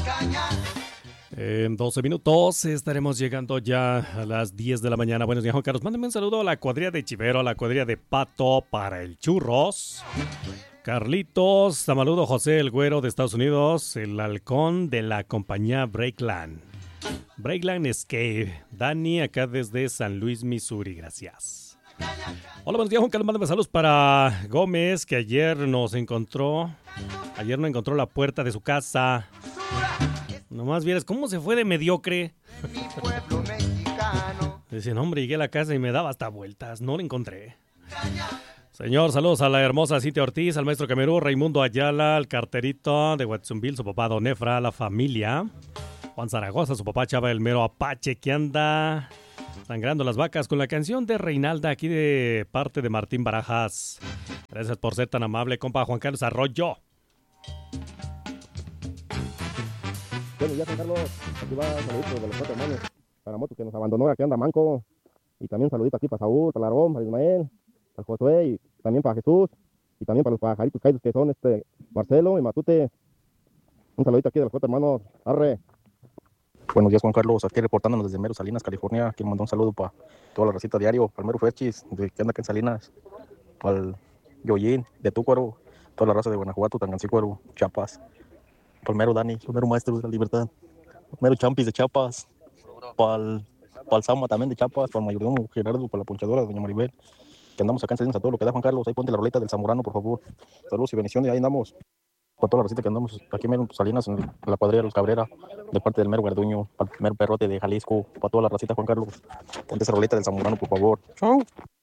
En 12 minutos estaremos llegando ya a las 10 de la mañana. Buenos días, Juan Carlos. Mándame un saludo a la cuadrilla de Chivero, a la cuadrilla de Pato para el Churros. Carlitos, saludo José el Güero de Estados Unidos, el halcón de la compañía Breakland. Breakland Escape. Dani, acá desde San Luis, Missouri. Gracias. Hola, buenos días, Juan Carlos. Mándame saludos para Gómez, que ayer no encontró la puerta de su casa. Nomás vieras cómo se fue de mediocre. Dice, no, hombre, llegué a la casa y me daba hasta vueltas. No la encontré. Señor, saludos a la hermosa Cintia Ortiz, al maestro Camerú, Raimundo Ayala, al carterito de Watsonville, su papá Don Efra, la familia. Juan Zaragoza, su papá Chava, el mero Apache, que anda sangrando las vacas con la canción de Reinalda, aquí de parte de Martín Barajas. Gracias por ser tan amable, compa Juan Carlos Arroyo. Bueno, ya Juan Carlos, aquí va un saludito de los 4 hermanos para Moto que nos abandonó, aquí anda Manco. Y también un saludito aquí para Saúl, para Larón, para Ismael, para Josué y también para Jesús. Y también para los pajaritos caídos que son Marcelo y Matute. Un saludito aquí de los 4 hermanos. Arre. Buenos días, Juan Carlos, aquí reportándonos desde Mero Salinas, California. Quiero mandar un saludo para toda la racita diario, para el Mero Fechis, que anda aquí en Salinas, para el Yoyin de Túcuaro, toda la raza de Guanajuato, Tangancícuaro, Chiapas, para el Mero Dani, el Mero Maestro de la Libertad, el Mero Champis de Chiapas, para el Sama también de Chiapas, para el mayordomo Gerardo, para la ponchadora, doña Maribel, que andamos acá en Salinas a todo lo que da, Juan Carlos. Ahí ponte la roleta del Zamorano, por favor. Saludos y bendiciones, ahí andamos. Para toda la receta que andamos aquí en Mero Salinas, en la cuadrilla de los Cabrera, de parte del Mero Garduño, para el Mero Perrote de Jalisco, para toda la racita, Juan Carlos. Ponte esa roleta del Zamorano, por favor. Chau.